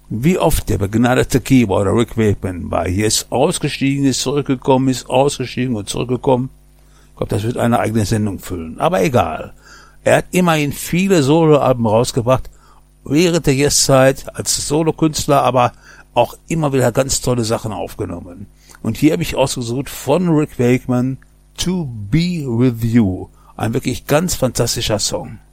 Wie oft der begnadete Keyboarder Rick Wakeman bei Yes ausgestiegen ist, zurückgekommen ist, ausgestiegen und zurückgekommen. Ich glaube, das wird eine eigene Sendung füllen. Aber egal. Er hat immerhin viele Soloalben rausgebracht, während der Yes-Zeit als Solokünstler, aber auch immer wieder ganz tolle Sachen aufgenommen. Und hier habe ich ausgesucht von Rick Wakeman To Be With You. Ein wirklich ganz fantastischer Song.